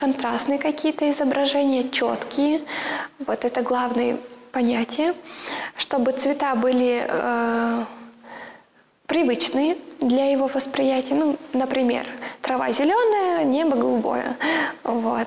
контрастные какие-то изображения, четкие. Вот это главное понятие. Чтобы цвета были привычные для его восприятия. Ну, например, трава зеленая, небо голубое. Вот.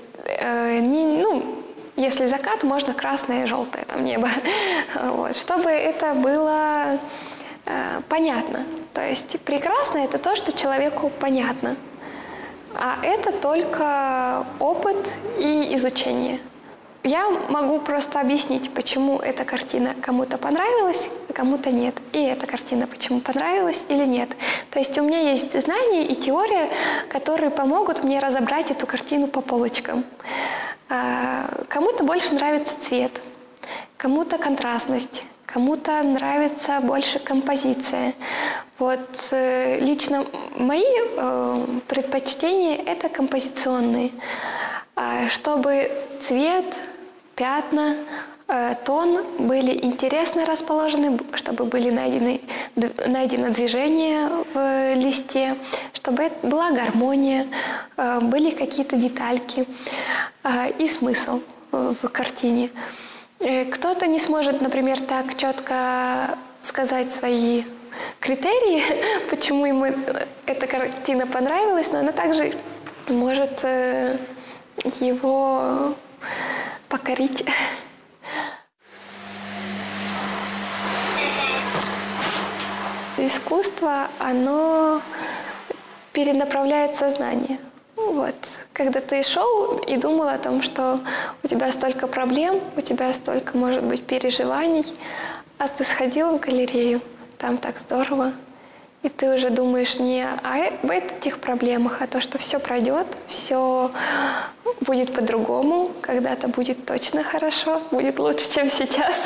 Если закат, можно красное и желтое там небо. Вот. Чтобы это было понятно. То есть прекрасно – это то, что человеку понятно. А это только опыт и изучение. Я могу просто объяснить, почему эта картина кому-то понравилась, а кому-то нет. И эта картина почему понравилась или нет. То есть у меня есть знания и теория, которые помогут мне разобрать эту картину по полочкам. Кому-то больше нравится цвет, кому-то контрастность, кому-то нравится больше композиция. Вот лично мои предпочтения – это композиционные. Чтобы цвет, пятна, тон были интересно расположены, чтобы были найдено движение в листе, чтобы была гармония, были какие-то детальки и смысл в картине. Кто-то не сможет, например, так четко сказать свои критерии, почему ему эта картина понравилась, но она также может его покорить. Искусство, оно перенаправляет сознание. Вот. Когда ты шел и думал о том, что у тебя столько проблем, у тебя столько, может быть, переживаний, а ты сходил в галерею, там так здорово, и ты уже думаешь не об этих проблемах, а то, что все пройдет, все будет по-другому, когда-то будет точно хорошо, будет лучше, чем сейчас.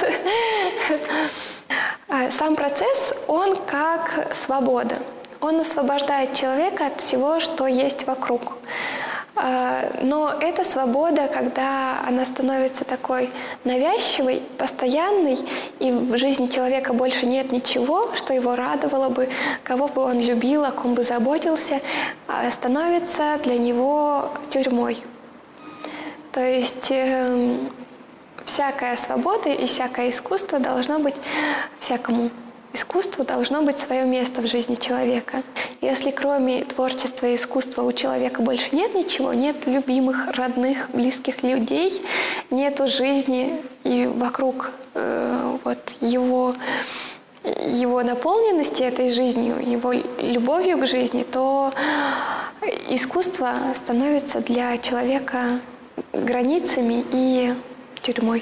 Сам процесс, он как свобода. Он освобождает человека от всего, что есть вокруг. Но эта свобода, когда она становится такой навязчивой, постоянной, и в жизни человека больше нет ничего, что его радовало бы, кого бы он любил, о ком бы заботился, становится для него тюрьмой. То есть всякая свобода и всякое искусство должно быть, всякому искусству должно быть свое место в жизни человека. Если кроме творчества и искусства у человека больше нет ничего, нет любимых, родных, близких людей, нету жизни и вокруг его наполненности этой жизнью, его любовью к жизни, то искусство становится для человека границами и тюрьмой.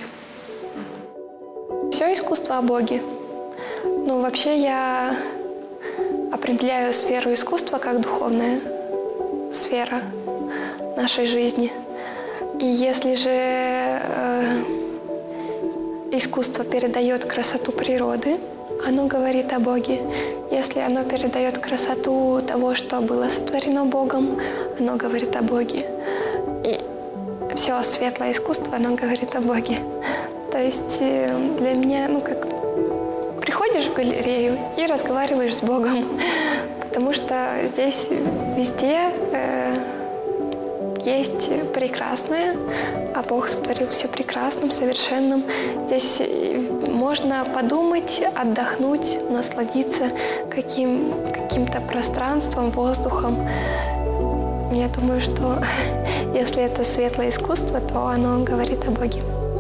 Все искусство о Боге. Вообще я определяю сферу искусства как духовная сфера нашей жизни. И если же искусство передает красоту природы, оно говорит о Боге. Если оно передает красоту того, что было сотворено Богом, оно говорит о Боге. И все светлое искусство, оно говорит о Боге. То есть для меня, приходишь в галерею и разговариваешь с Богом, потому что здесь везде есть прекрасное, а Бог сотворил все прекрасным, совершенным. Здесь можно подумать, отдохнуть, насладиться каким-то пространством, воздухом. Я думаю, что если это светлое искусство, то оно говорит о Боге.